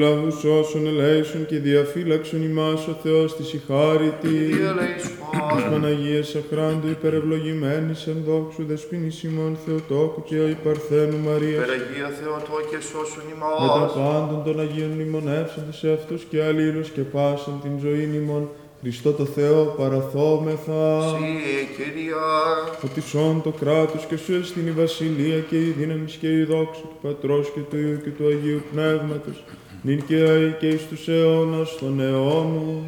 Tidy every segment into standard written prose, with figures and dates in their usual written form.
Λαβούς όσων ελέησον και διαφύλαξον ημάς ο Θεός της η χάρη της Παναγίας Αχράντου υπερευλογημένης εν δόξου δεσποίνης ημών Θεοτόκου και η Παρθένου Μαρίας Υπεραγία Θεοτό και σώσον με τα ημάς. πάντων των Αγίων μνημονεύσαντες σε αυτούς και αλλήλους και πάσαν την ζωήν ημών Χριστό το Θεό παραθόμεθα. Συ, Κυρία, Φωτισόν το κράτος και σου εστίν η βασιλεία και η δύναμη και η δόξα του Πατρός και του Υιού και του Αγίου Πνεύματος, νυν και αεί και εις τους αιώνας των αιώνων.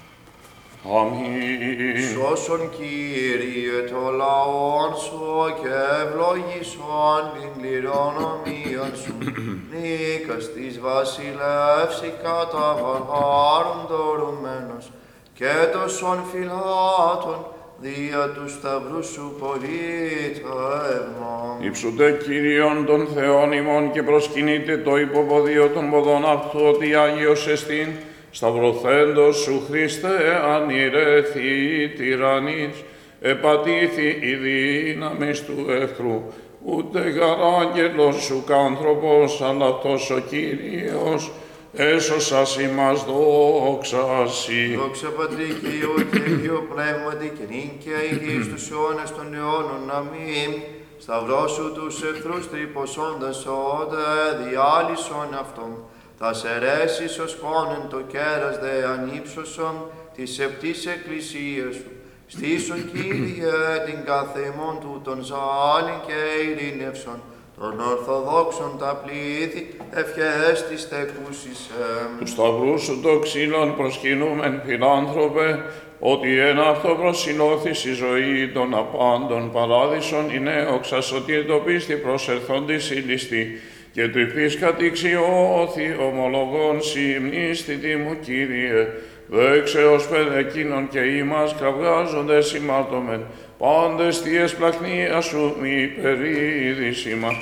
Αμήν. σώσον Κύριε το λαόν σου και ευλογήσον την κληρονομία σου. Νίκας της βασιλεύση κατά βαρβάρων δωρουμένος και τόσων φυλάτων δια του σταυρού σου πολίτευμα. Υψούτε Κύριον των Θεών ημών και προσκυνείτε το υποποδίο των ποδών αυτού ότι Άγιος εστίν, σταυρωθέντος σου Χριστέ ανηρέθη τυραννής, επατήθη η δύναμις του εχθρού, ούτε γαράγγελος σου κάνθρωπος, αλλά αυτός ο Κύριος, έσωσας ημάς δόξασι. Δόξα Πατρί και Υιό και Αγίου Πνεύματι και νυν και αεί στους αιώνας των αιώνων. Αμήν. Σταυρώσου τους εχθρούς τρυπωσώντας όντα διάλυσον αυτόν. Θα σερέσεις ως πόνεν το κέρας δε ανύψωσον της επτής εκκλησίας σου. Στήσον Κύριε την καθεμόν του των ζάλιν και ειρήνευσον. Των Ορθοδόξων τα πλήθη ευχές της τεκούσισε. Του σταυρού σου το ξύλον προσκυνούμεν φιλάνθρωπε, ότι ένα αυτό προσιλώθης η ζωή των απάντων παράδεισον είναι όξας ότι το πίστη προσερθόντης η ληστή, και του υφής κατηξιώθη ομολογών συμνίστητη μου Κύριε, δέξε ως παιδεκίνων και ημάς κραυγάζοντες ημάρτωμεν, πάντες τι εσπλαχνία σου μη περίδης ημάς.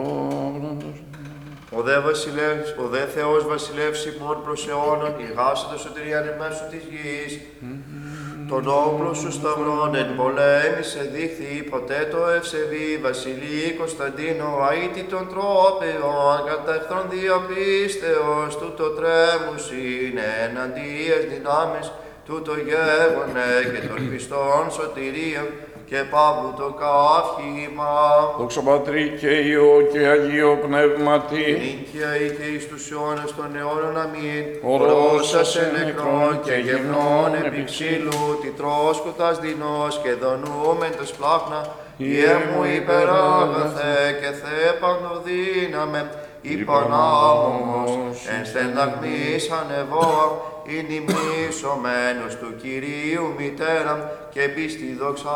Ο δε Θεός βασιλεύς ημών προς αιώνων, ηγάσαι το σωτηρίαν εν μέσω της γης. Τον όπλο σου σταυρών εν πολέμησε δείχθη, ποτέ το ευσεβή βασιλεί Κωνσταντίνο, αήτη των τρόπεων, κατά εχθρών διαπίστεως, τούτο τρέμους είναι εναντίας δυνάμεις, τούτο γέγονε και των πιστών σωτηρίων, και παύλου το καύχημα. Δόξα Πατρί και Υιό και Αγίο Πνεύματι, Νίκαια ή και εις τους αιώνας των αιώνων. Αμήν. Ορώσασε νεκρόν και γεμνών επί ξύλου, τι τρώσκοτας δεινός και δονούμεν το σπλάχνα. Ιε μου υπεράγαθε και Θεέ παντοδύναμε, υπανάμωμος εν στεναγμής ανεβόα, ειν ημίσομενος του Κυρίου μητέρα και πίστη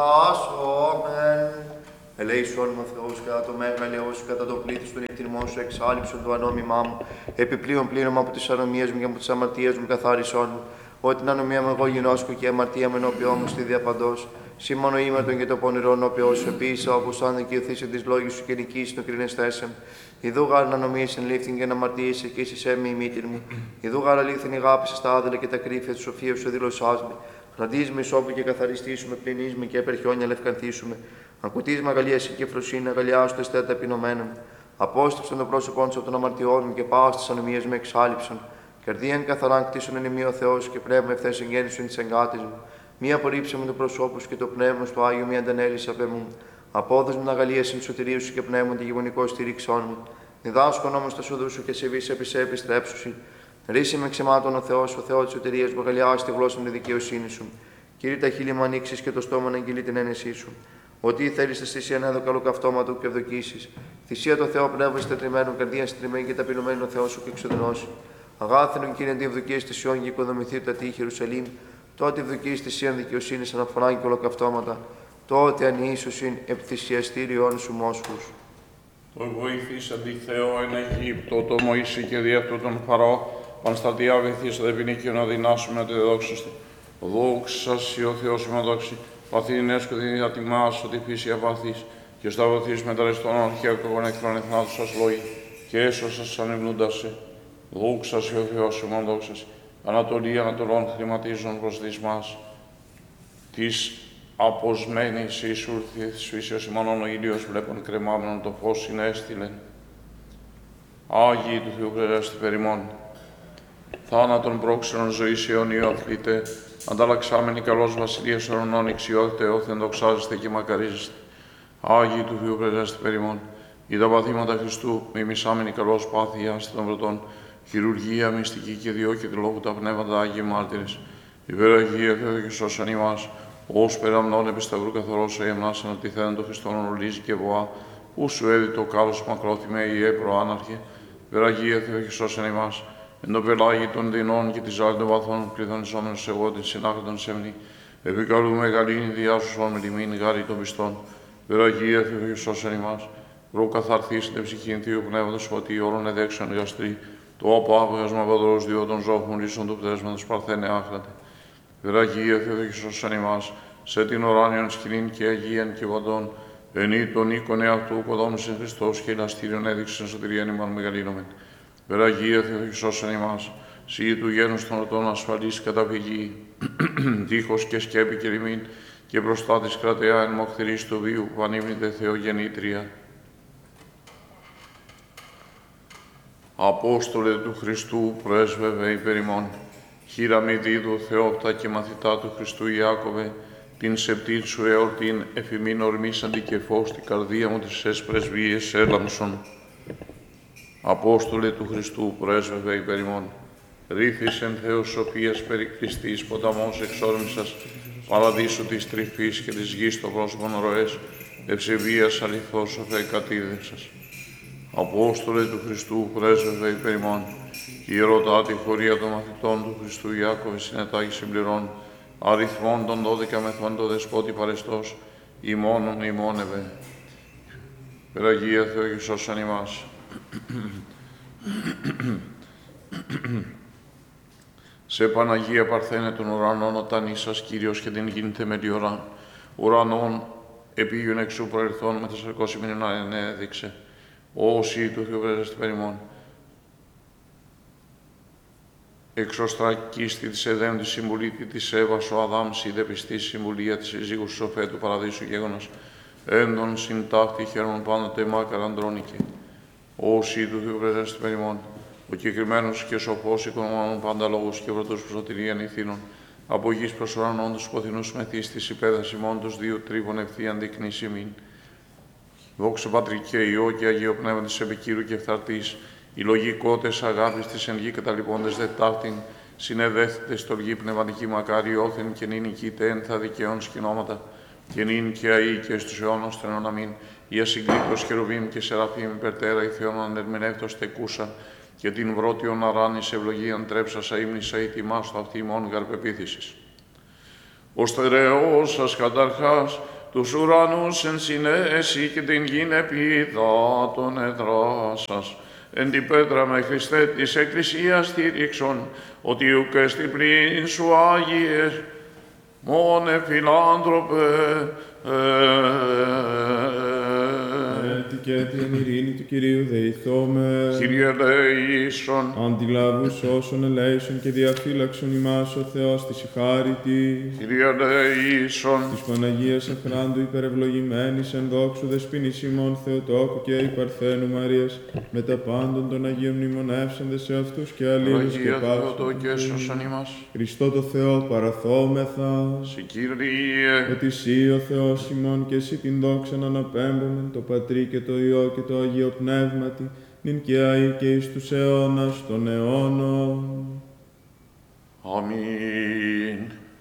δοξάσομεν. Ελέησον με Θεός κατά το μέγαλαιό σου, κατά το πλήθος των εκτιμών σου, εξάλληψον το ανώμημά μου, επιπλέον πλήρωμα από τις ανομίες μου και από τις αμαρτίες μου καθάρισόν μου, ότι την ανομία μου εγώ γινώσκω και η αμαρτία με ενώπιό μου στη διαπαντός. Σήμωνο ήμαρτον και το πονηρό ενώπιό σου, επίσης όπως αν δικαιωθήσει τις λόγους σου και νικήσει το κρίνεστέσεν. Ιδού γάρ να νομίσεις εν λήφθην και να αμαρτίεσαι και είσαι έμμη η μήτηρ μου. Ιδού γάρ αλήθην αγάπησε στα άδελα και τα κρύφια τη σοφία σου δήλωσάς με. Φραντίζουμε ισόπου και καθαριστήσουμε, πληνίζουμε και επερχιόνια λευκανθήσουμε. Ακουτίσμα αγαλίαση και φροσύνη, αγαλιάσου το εστέτα επινωμένων. Απόστρεψαν το πρόσωπό σου από των αμαρτιών μου και πάω στι ανομίε με εξάλληψον. Καρδίαν καθαράν κτίσουν εν ημί ο Θεό και πνεύμα ευθέ εγγέννησον τη εγκάτη μου. Μία απορρίψαμε το πρόσωπο σου και το πνεύμα του Άγιο, μία αντανέλησε απ' εμού. Απόδοσμη την αγαλίαση σωτηρίου σου και πνεύμα τη γηγονικό στήριξόν μου. Διδάσκον όμω τα σοδού σου και σε βή σε επιστρέψουσι. Ρίση με ξεμάτων ο Θεό τη σωτηρίας μου, αγαλιάσει τη γλώσσα μου τη δικαιοσύνη σου. Κύριε, τα χείλη μου ανοίξει και το στόμα να αγγείλει την ένεσή σου. Ότι θέλει στη θυσία να καλού καυτώματο και ευδοκίσει. Θυσία το Θεό πνεύμα στετριμένου, καρδία στετριμένη και ταπεινωμένη ο Θεό σου και εξοδενώσει. Αγάθινον Κύριε, αντιευδοκίε θυσιών και οικοδομηθεί τα τείχη Ιερουσαλήμ. Τότε ευδοκίε θυσίαν δικαιοσύνη αναφορά και ολοκαυτώματα. Τότε ανήσωσιν επιθυσιαστήριον σου μόσχους. το βοηθήσαντι Θεό εν Αιγύπτο, το Μωυσή και δι' αυτό τον Φαραώ, πανστατιά βυθίσατε ποινίκιο να δυνάσουμε ότι δόξαστε. Δόξα σοι ο Θεός ημαδόξη, παθήνες και δυνατημάς ότι φύση απαθής, και σταυρωθείς μεταρρες των αρχαίων εχθρών εθνάτου σας λόγοι, και έσωσας ανευνούντασε. Δόξα σοι ο Θεός ημαδόξας, Ανατολή Ανατολών χρηματίζων προς δυσμάς. Της αποσμένης εισούλθης φύσεως ημώνων ο ήλιος βλέπων κρεμάμενον το φως συνέστηλεν. Άγιοι του Θεού κρερέστη περιμών. θάνατον πρόξενον ζωής αιωνίου αθλείτε, ανταλλαξάμενοι καλός βασιλείας ορονών ηξιότητε, όθεν δοξάζεστε και μακαρίζεστε. Άγιοι του Θεού πρεσβεύστε περιμών, για τα παθήματα Χριστού, μιμησάμενοι καλός πάθη άστη των πρωτών, χειρουργία, μυστική και διώκεται λόγου τα πνεύματα Άγιοι μάρτυρες. Υπεραγία Θεέ και σώσαν ημάς, ως περαμνών επισταυρού καθορός αιμνάς ανατιθέναν το Χριστόν ορολίζει και βοά, που σου έδει το κάλος μακρόθυμε Ιε προάναρχε. Υπεραγία Θεέ και σώσαν ημάς, εν το πελάγι των δεινών και τη ζάλη των βαθών κλειδονισόμενος εγώ την συνάχα των σεμνή. Επικαλούμε γαλήνη διάσωσον με τιμήν γάρι των πιστών. Υπεραγία Θεέ και σώσαν ημάς, προκαθαρθείς την ψυχήν Θείου Πνεύματος ότι όλων εδέξαν γαστροί, το απάβγασμα παδρός διό των ζώχων λύσων του πτέσματος παρθένε άχρατε. Υπεραγία Θεέ και σώσαν ημάς, σε την ουράνιον σκηνήν και αγίαν και βαντών, ενή τον οίκον εαυτού οικοδόμησεν Χριστός και ελαστήριον έδειξεν σωτηριάν ημάν μεγαλύνομεν. Υπεραγία Θεέ και σώσαν ημάς, σύ του γένους των οτών ασφαλής καταπηγή, τείχος και σκέπη και ρημήν, και μπροστά της κρατεά εν μοχθηρής του βίου που ανήμνηται Θεογεννήτρια. Απόστολε του Χριστού, πρέσβευε υπέρ ημών, χείρα μη δίδου Θεόπτα και μαθητά του Χριστού Ιάκωβε, την σεπτήν σου εορτήν εφημήν ορμήσαντη και φως την καρδία μου της εσπρεσβείες έλαμψον. Απόστολε του Χριστού, πρέσβευε υπέρ ημών, ρήθης εν Θεός σοφίας περικτιστής ποταμός εξόρμησας, παραδείσου της τρυφής και της γης το πρόσωπον ροές, ευσεβίας αληθώς σοφέ κατήδευσας. Απόστολε του Χριστού, πρέσβευε υπέρ ημών, ιερωτά τη χωρία των μαθητών του Χριστού Ιάκωβε συνετάγει συμπληρών, αριθμών των 12 μεθών το δεσπότη παρεστός, ημώνων ημώνευε. Υπεραγία Θεέ και σώσαν ημάς. Σε Παναγία Παρθένε των ουρανών όταν ήσας Κύριος και την γην θεμελιωράν, ουρανών επίγειον εξού προερθών με 400 μηνυνά ενέδειξε. Όσοι του Θεού πρέσβευτε περιμών, εξωστρακίστη της Εδέμ τη συμβουλήτη της Εύας ο Αδάμ είδε πιστή συμβουλία της συζύγου σοφέ του παραδείσου γέγονος, έντον συντάχτη χαίρον πάντοτε μάκαρα αντρώνικε. Όσοι του Θεού πρέσβευτε περιμών, ο κεκριμένος και σοφός οικονομών πάντα λόγους και βρωτούς προσωτηρίαν ηθήνων, από γης προς ουρανών τους ποθηνούς μεθείς της υπέδας ημών τους δύο τρίβων ευθείαν δεικνύς ημίν. Δόξα Πατρί και Υιό και Αγίο Πνεύμα της επικύρου και ευθαρτής, οι λογικότες αγάπης της εν γη καταλοιπώντες δε ταύτην, συνεδέθητες στοργή πνευματική μακάρι όθεν και νυν οικείτε εν θα δικαιών σκηνώματα, και νυν και αεί και στους αιώνος τρενών αμήν, η ασυγκρίτως χερουβίμ και σεραφείμ υπερτέρα η Θεόν ανερμηνεύτος τεκούσα, και την βρότιον αράνης ευλογίαν τρέψασα ύμνησα ή τιμάς το αυτή ημών γαρπεπίθησης. Ο στερεός σας καταρχάς, τους ουρανούς εν συνέση και την γην επίδα των εδρά σας. Εν την πέτρα με Χριστέ της Εκκλησίας στήριξον, ότι ουκ εστί πλήν σου Άγιες, μόνε φιλάνθρωπε, και την ειρήνη του Κυρίου δεηθώμε. Κύριε ελέησον. Αντιλαβούς όσων ελέησον και διαφύλαξον ημάς ο Θεός της ηχάρητη. Κύριε ελέησον. Της Παναγίας Αχράντου υπερευλογημένης εν δόξου δεσποινής ημών Θεοτόκου και υπαρθένου Μαρίας, με τα πάντων των Αγίων μνημονεύσαντες σε αυτούς και αλλήλους και πάσχων. Χριστό το Θεό παραθόμεθα. Σε Κύριε. Ότι Συ ο Θεός ημών και Συ την δόξαν αναπέμπομεν, το Πατρί και το Υιό και το Αγίο Πνεύματι, νυν και αεί και εις τους αιώνας των αιώνων. Αμήν.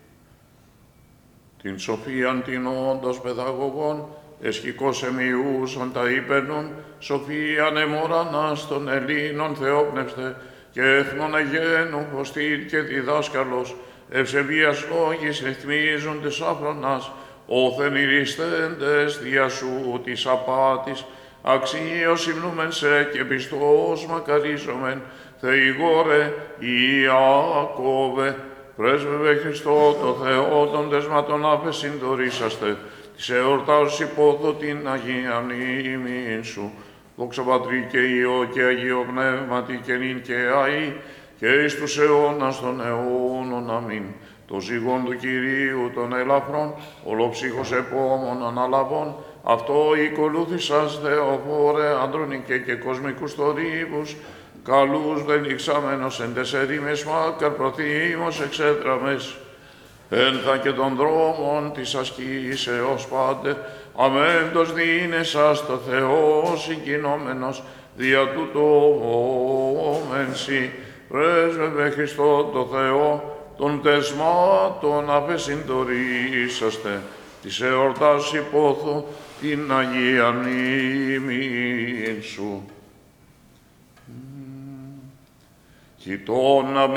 Την σοφίαν την όντως παιδαγωγών, εσχικός εμιούσαν τα ύπαινον, σοφίαν εμορανάς των Ελλήνων θεόπνευστε, και έθνων αγένου ποστήρ και διδάσκαλος, ευσεβίας λόγης ρυθμίζοντες άφρονας, όθεν ηρυστέντες δια σου της απάτης, αξίως υμνούμεν σε και πιστός μακαρίζομεν, Θεηγόρε Ιακώβε, πρέσβευε Χριστό το Θεό των δεσματών απεσυντορήσαστε, της εορτάζους υπόδο την Αγία μνήμην σου. Δόξα Πατρί και Υιό και Αγίο Πνεύματι και νυν και αεί και εις τους αιώνας των αιώνων. Αμήν. Το ζυγόν του Κυρίου των ελαφρών, ολοψύχος επόμων αναλαβών, αυτό οικολούθησας Θεοφόρε, αντρονικέ και κοσμικούς θορύβους, καλούς δεν ηξάμενος εν τες ερήμες μάκαρ προθήμος εξέτραμες, ένθα και των δρόμων της ασκήσεως πάντε, αμέντος δίνεσας το Θεό συγκινόμενος, δια τούτο μενσι, πρέσβευε Χριστό το Θεό, των τεσμάτων απεσυντορήσαστε, της εορτάς υπόθω την Αγία μνήμη σου. Κοιτώ να